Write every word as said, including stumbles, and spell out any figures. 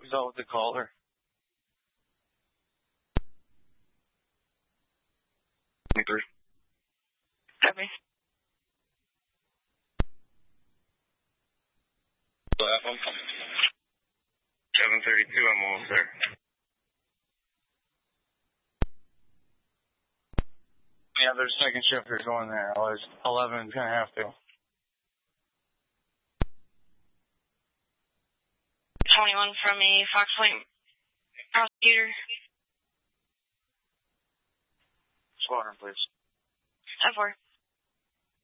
Who's out with the caller? twenty-three. Copy. seven thirty-two, I'm almost there. Yeah, there's second shifters going there. I was eleven, gonna have to. twenty-one from a Fox Point prosecutor. Squadron, please. ten four.